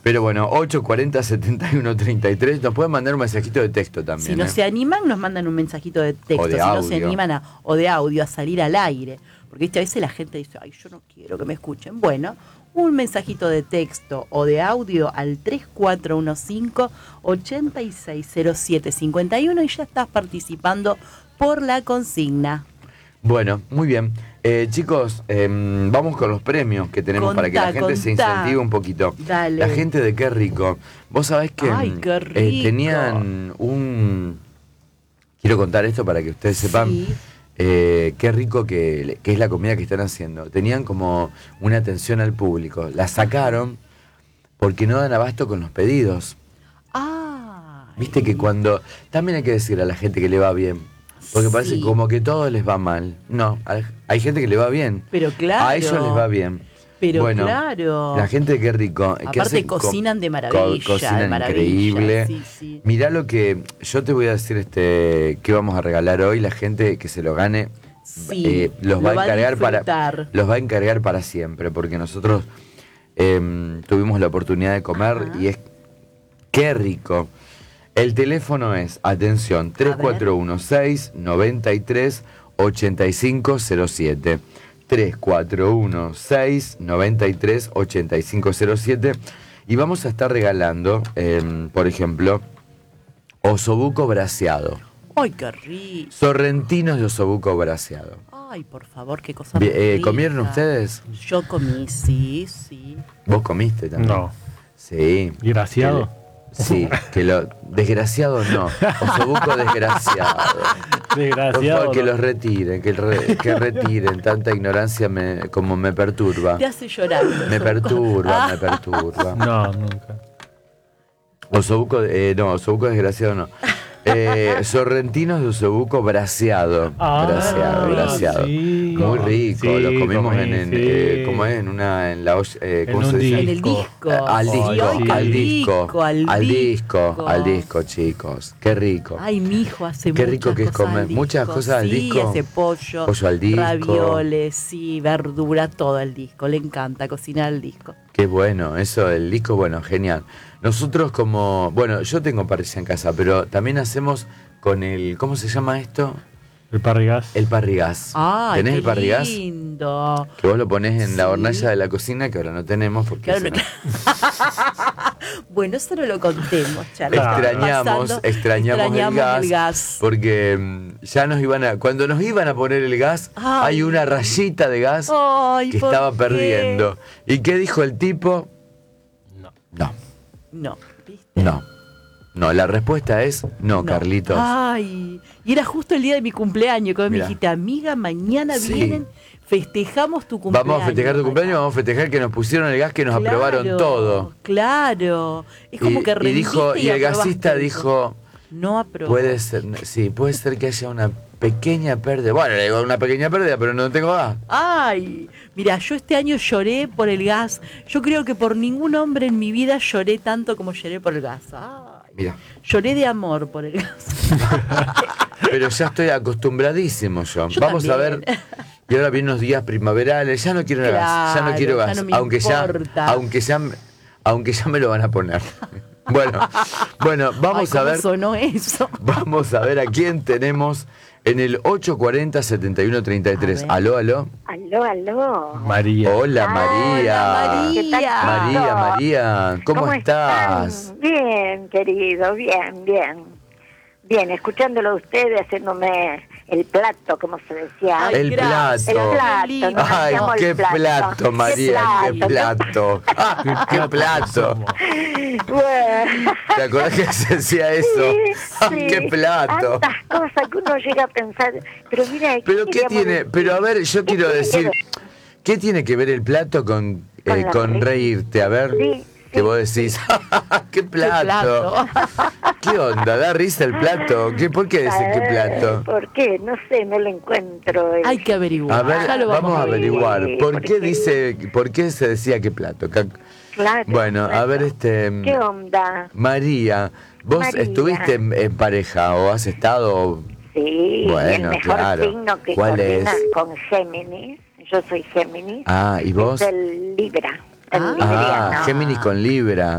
Pero bueno, 840-7133. Nos pueden mandar un mensajito de texto también. Si no se animan, nos mandan un mensajito de texto. O de si audio. no se animan o de audio a salir al aire. Porque ¿viste? A veces la gente dice, ay, yo no quiero que me escuchen. Bueno, un mensajito de texto o de audio al 3415-860751 y ya estás participando por la consigna. Bueno, muy bien. Chicos, vamos con los premios que tenemos para que la gente se incentive un poquito. Dale. La gente de Qué Rico. Vos sabés que Ay, qué rico. tenían un... Quiero contar esto para que ustedes sepan. Sí. Qué rico que es la comida que están haciendo. Tenían como una atención al público. La sacaron porque no dan abasto con los pedidos. Viste que cuando... También hay que decir a la gente que le va bien. Porque parece como que todo les va mal. No, hay gente que le va bien. Pero claro. A ellos les va bien. Pero bueno, claro. La gente de Qué Rico. Aparte cocinan de maravilla. Cocinan de maravilla, increíble. sí, sí. Mirá lo que... Yo te voy a decir que vamos a regalar hoy. La gente que se lo gane los va a encargar para siempre. Porque nosotros tuvimos la oportunidad de comer y es Qué Rico. El teléfono es, atención, 3416-93-8507. 3416-93-8507. Y vamos a estar regalando, por ejemplo, osobuco braseado. ¡Ay, qué rico! Sorrentinos de osobuco braseado. Ay, por favor, qué cosa rica. ¿Comieron ustedes? Yo comí, sí. ¿Vos comiste también? No. Sí. ¿Graciado? Sí, desgraciado no, osobuco desgraciado. Desgraciado. Por favor, que No. los retiren, que retiren, tanta ignorancia como me perturba. Te hace llorar. Me perturba. No, nunca. Osobuco desgraciado no. Sorrentinos de osobuco braseado. Braseado. Sí. Muy rico, Sí, lo comimos comí, sí. ¿cómo es? En la olla, ¿cómo un se dice? En el disco. Al disco, Sí, al disco, chicos. Qué rico. Ay, mi hijo hace Qué rico que es comer. Muchas cosas al disco. Sí, hace pollo al disco. ravioles, sí, verdura, todo al disco. Le encanta cocinar al disco. Qué bueno, eso del disco, bueno, genial. Nosotros yo tengo parrilla en casa, pero también hacemos con ¿cómo se llama esto? El parrigás. El parrigás. Ay, ¿Tenés qué el parrigás? lindo. Que vos lo ponés en la hornalla de la cocina, que ahora no tenemos porque... Claro, bueno, eso no lo contemos, Charlie. Extrañamos el gas, porque ya cuando nos iban a poner el gas, hay una rayita de gas que estaba perdiendo. ¿Y qué dijo el tipo? No, ¿viste? No, la respuesta es no, Carlitos. Ay, y era justo el día de mi cumpleaños, cuando me Mirá. dijiste, amiga, mañana Sí. vienen, festejamos tu cumpleaños. Vamos a festejar tu cumpleaños, vamos a festejar que nos pusieron el gas, que nos aprobaron todo. Claro, es como que rendiste y el gasista aprobaste dijo, no aprobó. puede ser que haya una pequeña pérdida. Bueno, le digo una pequeña pérdida, pero no tengo gas. Ay, mira, yo este año lloré por el gas. Yo creo que por ningún hombre en mi vida lloré tanto como lloré por el gas. Ay, Mira. lloré de amor por el gas. Pero ya estoy acostumbradísimo yo. Vamos también. a ver. Y ahora vienen unos días primaverales. Ya no quiero gas. Ya no quiero gas. Ya no me aunque ya me lo van a poner. Bueno, vamos a ver. Sonó eso. Vamos a ver a quién tenemos en el 840-7133. Aló. Aló. María. Hola, María. ¿Qué tal? María. ¿Cómo estás? están? Bien, querido, bien. Bien, escuchándolo a ustedes, haciéndome el plato, como se decía. Ay, El gracias. plato. El plato. nos Ay, hacíamos qué el plato, María, qué plato. Qué plato. Bueno. ¿Te acordás que se decía eso? Sí, Qué plato. Tantas cosas que uno llega a pensar. Pero mira, Pero ¿qué tiene? Pero a ver, yo quiero decir, ¿qué tiene que ver el plato con reírte? A ver, Sí, que vos decís, ¿qué plato? ¿Qué onda? ¿Da risa el plato? ¿Por qué decís qué plato? ¿Por qué? No sé, no lo encuentro. Hay que averiguar. A ver, Ya lo vamos a averiguar. ¿Por qué porque- por qué se decía qué plato? Claro. Bueno, a ver, ¿Qué onda? María, ¿vos María. estuviste en pareja o has estado? Sí, Bueno, el mejor claro. signo que ¿Cuál coordina es? con Géminis. Yo soy Géminis. ¿Y vos? Es el Libra. El Ah, libriano. Géminis con Libra.